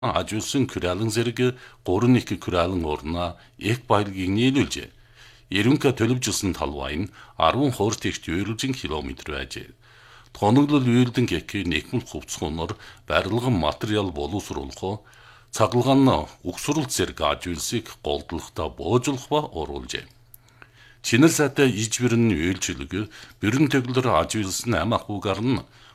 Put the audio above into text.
Ажуулсан Күралан зэрэг 3-2 Күралан орноо их баялагийг нийлүүлжээ. Ерөнхий төлөвжсөн талбай нь 10 хууртэгт үйрэлжин километр байжээ. Тоноглол үйрдэн гэхээ нэгмэл хувцсуунаар барилган материал боловсруулах, цаглаган угсралт зэрэг ажуулсыг голдлохтой боожуулах ба оруулжээ. Чинэр сайтай ижбэрэн үйлчлэг, бүрэн төглөр ажуулсан ам ахуйгаар нь